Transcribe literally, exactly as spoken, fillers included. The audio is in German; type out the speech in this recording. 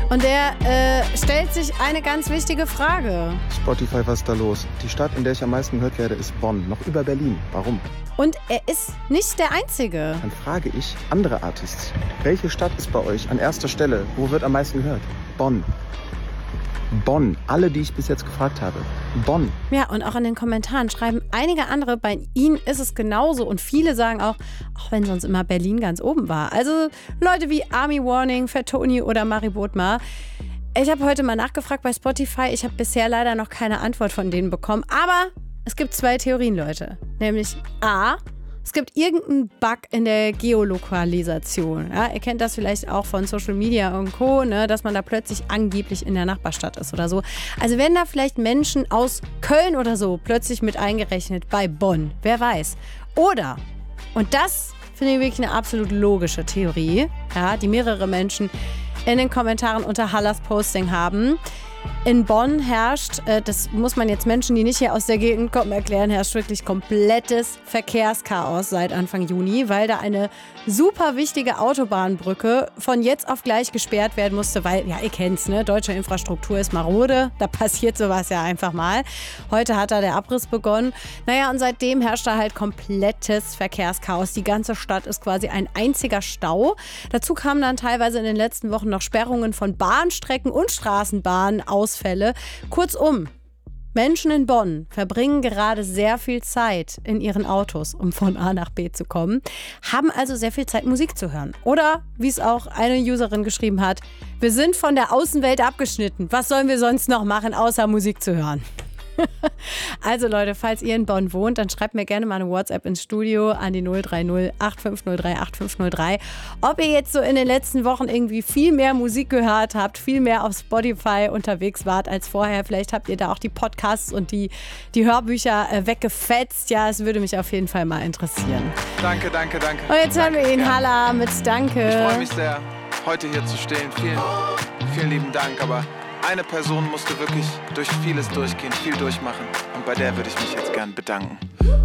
Und der äh, stellt sich eine ganz wichtige Frage. Spotify, was ist da los? Die Stadt, in der ich am meisten gehört werde, ist Bonn. Noch über Berlin. Warum? Und er ist nicht der Einzige. Dann frage ich andere Artists. Welche Stadt ist bei euch an erster Stelle? Wo wird am meisten gehört? Bonn. Bonn. Alle, die ich bis jetzt gefragt habe. Bonn. Ja, und auch in den Kommentaren schreiben einige andere, bei ihnen ist es genauso. Und viele sagen auch, auch wenn sonst immer Berlin ganz oben war. Also Leute wie Army Warning, Fat Tony oder Mari Bodmer. Ich habe heute mal nachgefragt bei Spotify. Ich habe bisher leider noch keine Antwort von denen bekommen. Aber es gibt zwei Theorien, Leute. Nämlich A, es gibt irgendeinen Bug in der Geolokalisation. Ja, ihr kennt das vielleicht auch von Social Media und Co., ne, dass man da plötzlich angeblich in der Nachbarstadt ist oder so. Also werden da vielleicht Menschen aus Köln oder so plötzlich mit eingerechnet bei Bonn. Wer weiß. Oder, und das finde ich wirklich eine absolut logische Theorie, ja, die mehrere Menschen in den Kommentaren unter Hallas Posting haben. In Bonn herrscht, äh, das muss man jetzt Menschen, die nicht hier aus der Gegend kommen, erklären, herrscht wirklich komplettes Verkehrschaos seit Anfang Juni, weil da eine super wichtige Autobahnbrücke von jetzt auf gleich gesperrt werden musste, weil, ja, ihr kennt's, ne, deutsche Infrastruktur ist marode, da passiert sowas ja einfach mal. Heute hat da der Abriss begonnen. Naja, und seitdem herrscht da halt komplettes Verkehrschaos. Die ganze Stadt ist quasi ein einziger Stau. Dazu kamen dann teilweise in den letzten Wochen noch Sperrungen von Bahnstrecken und Straßenbahnen, Ausfälle. Kurzum, Menschen in Bonn verbringen gerade sehr viel Zeit in ihren Autos, um von A nach B zu kommen, haben also sehr viel Zeit, Musik zu hören. Oder, wie es auch eine Userin geschrieben hat, wir sind von der Außenwelt abgeschnitten. Was sollen wir sonst noch machen, außer Musik zu hören? Also Leute, falls ihr in Bonn wohnt, dann schreibt mir gerne mal eine WhatsApp ins Studio an die null drei null acht fünf null drei acht fünf null drei. Ob ihr jetzt so in den letzten Wochen irgendwie viel mehr Musik gehört habt, viel mehr auf Spotify unterwegs wart als vorher. Vielleicht habt ihr da auch die Podcasts und die, die Hörbücher äh, weggefetzt. Ja, es würde mich auf jeden Fall mal interessieren. Danke, danke, danke. Und jetzt danke, hören wir ihn, ja. Halla, mit Danke. Ich freue mich sehr, heute hier zu stehen. Vielen, vielen lieben Dank. Aber eine Person musste wirklich durch vieles durchgehen, viel durchmachen. Und bei der würde ich mich jetzt gern bedanken.